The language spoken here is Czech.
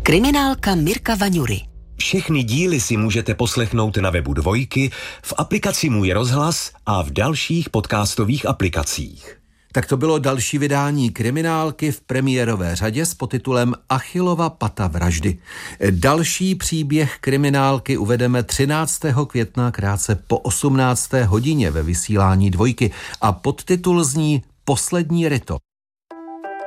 Kriminálka Mirka Vaňury. Všechny díly si můžete poslechnout na webu Dvojky, v aplikaci Můj rozhlas a v dalších podcastových aplikacích. Tak to bylo další vydání Kriminálky v premiérové řadě s podtitulem Achillova pata vraždy. Další příběh Kriminálky uvedeme 13. května krátce po 18. hodině ve vysílání Dvojky a podtitul zní Poslední ryto.